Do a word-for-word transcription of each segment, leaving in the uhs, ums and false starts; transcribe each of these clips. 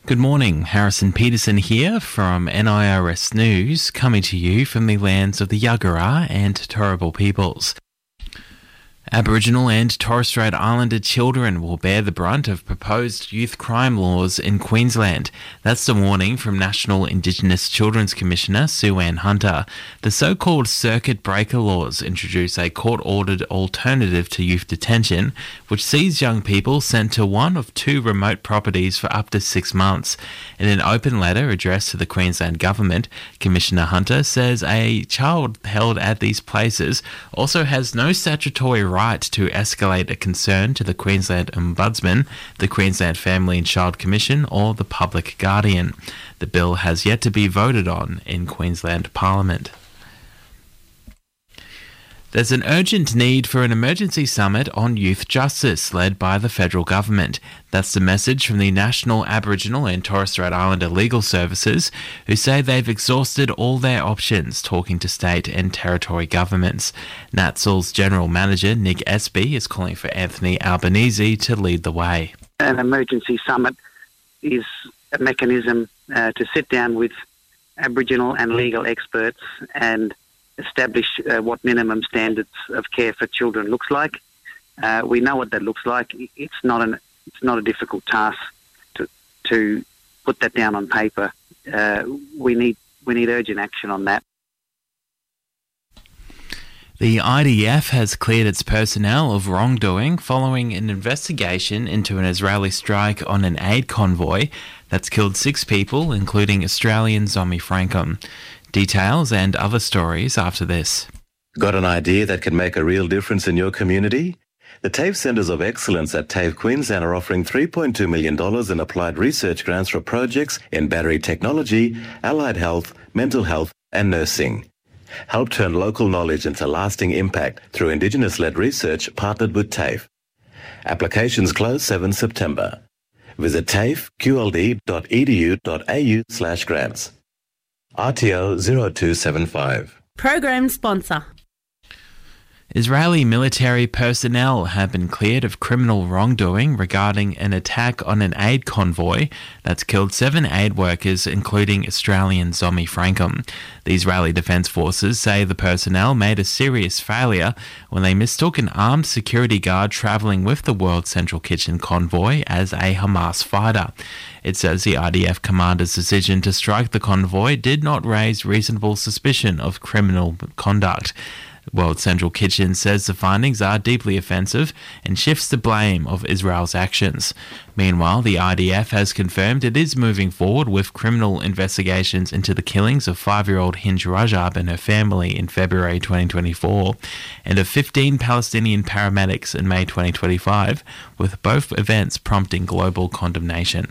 Good morning, Harrison Peterson here from N I R S News, coming to you from the lands of the Yagara and Turrbal peoples. Aboriginal and Torres Strait Islander children will bear the brunt of proposed youth crime laws in Queensland. That's the warning from National Indigenous Children's Commissioner Sue Ann Hunter. The so-called circuit breaker laws introduce a court-ordered alternative to youth detention, which sees young people sent to one of two remote properties for up to six months. In an open letter addressed to the Queensland Government, Commissioner Hunter says a child held at these places also has no statutory right right to escalate a concern to the Queensland Ombudsman, the Queensland Family and Child Commission or the Public Guardian. The bill has yet to be voted on in Queensland Parliament. There's an urgent need for an emergency summit on youth justice led by the federal government. That's the message from the National Aboriginal and Torres Strait Islander Legal Services, who say they've exhausted all their options talking to state and territory governments. NATSL's General Manager Nick Espy is calling for Anthony Albanese to lead the way. An emergency summit is a mechanism uh, to sit down with Aboriginal and legal experts and establish uh, what minimum standards of care for children looks like. Uh, we know what that looks like. It's not an it's not a difficult task to to put that down on paper. Uh, we need we need urgent action on that. The I D F has cleared its personnel of wrongdoing following an investigation into an Israeli strike on an aid convoy that's killed six people, including Australian Zomi Frankum. Details and other stories after this. Got an idea that can make a real difference in your community? The TAFE Centres of Excellence at TAFE Queensland are offering three point two million dollars in applied research grants for projects in battery technology, allied health, mental health and nursing. Help turn local knowledge into lasting impact through Indigenous-led research partnered with TAFE. Applications close seventh September. Visit tafeqld.edu.au slash grants. R T O zero two seven five. Program sponsor. Israeli military personnel have been cleared of criminal wrongdoing regarding an attack on an aid convoy that's killed seven aid workers, including Australian Zomi Frankum. The Israeli Defence Forces say the personnel made a serious failure when they mistook an armed security guard travelling with the World Central Kitchen convoy as a Hamas fighter. It says the I D F commander's decision to strike the convoy did not raise reasonable suspicion of criminal conduct. World Central Kitchen says the findings are deeply offensive and shifts the blame of Israel's actions. Meanwhile, the I D F has confirmed it is moving forward with criminal investigations into the killings of five-year-old Hinj Rajab and her family in February twenty twenty-four and of fifteen Palestinian paramedics in May twenty twenty-five, with both events prompting global condemnation.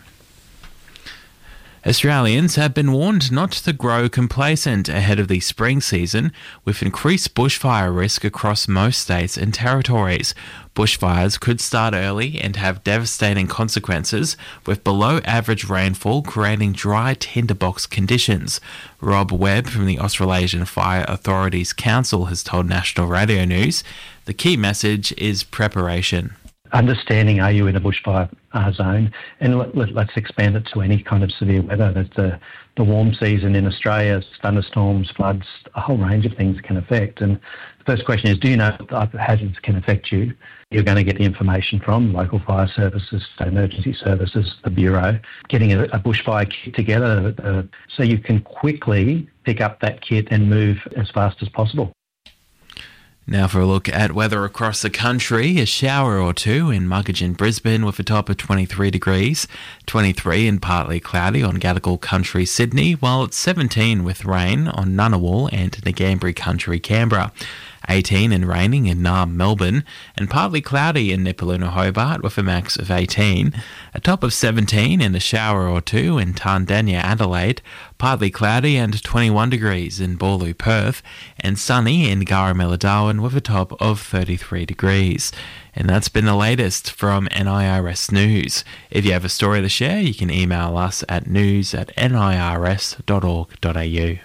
Australians have been warned not to grow complacent ahead of the spring season, with increased bushfire risk across most states and territories. Bushfires could start early and have devastating consequences, with below-average rainfall creating dry tinderbox conditions. Rob Webb from the Australasian Fire Authorities Council has told National Radio News the key message is preparation. Understanding, are you in a bushfire uh, zone? And let, let, let's expand it to any kind of severe weather. That the, the warm season in Australia, thunderstorms, floods, a whole range of things can affect. And the first question is, do you know what type of hazards can affect you? You're going to get the information from local fire services, state emergency services, the Bureau, getting a, a bushfire kit together uh, so you can quickly pick up that kit and move as fast as possible. Now for a look at weather across the country. A shower or two in Muggeridge, Brisbane with a top of twenty-three degrees, twenty-three and partly cloudy on Gadigal Country, Sydney, while it's seventeen with rain on Ngunnawal and Ngambri Country, Canberra. eighteen and raining in Naarm, Melbourne, and partly cloudy in Nipaluna, Hobart with a max of eighteen. A top of seventeen and a shower or two in Tandanya, Adelaide, partly cloudy and twenty-one degrees in Boorloo, Perth, and sunny in Garramella, Darwin with a top of thirty-three degrees. And that's been the latest from N I R S News. If you have a story to share, you can email us at news at n i r s dot org dot a u.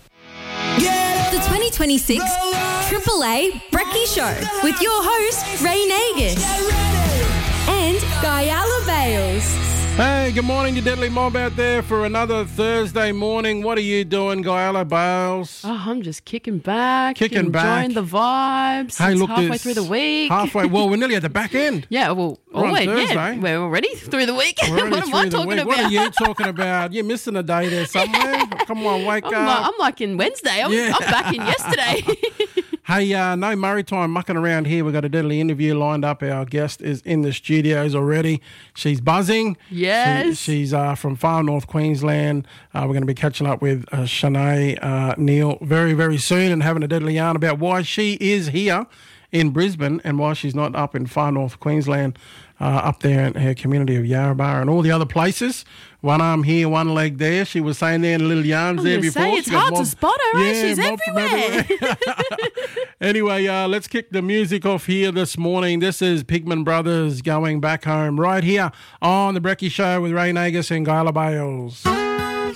The twenty twenty-six Triple A Brekkie Show with your host, Ray Nagus and Guyala Bales. Hey, good morning, you deadly mob out there for another Thursday morning. What are you doing, Guyala Bales? Oh, I'm just kicking back, Kicking enjoying back. the vibes. Hey, it's look, halfway this- through the week. Halfway. Well, we're nearly at the back end. Yeah, well, We're on always, yeah, Thursday. we're already through the week. We're already what am through I the talking week. about? What are you talking about? You're missing a day there somewhere. Come on, wake I'm, up. like, I'm like in Wednesday. I'm, Yeah. I'm back in yesterday. Hey, uh, no Murray time mucking around here. We've got a deadly interview lined up. Our guest is in the studios already. She's buzzing. Yes. She, she's uh, from far north Queensland. Uh, we're going to be catching up with uh, Shanae uh, Neal very, very soon and having a deadly yarn about why she is here in Brisbane and why she's not up in far north Queensland, uh, up there in her community of Yarrabah and all the other places. One arm here, one leg there. She was saying there in little yarns I'm there gonna before. say, it's She got hard to mob- spot her, eh? Yeah, She's mob from everywhere. Anyway, uh, let's kick the music off here this morning. This is Pigman Brothers Going Back Home right here on The Brekkie Show with Ray Nagus and Guyla Bales.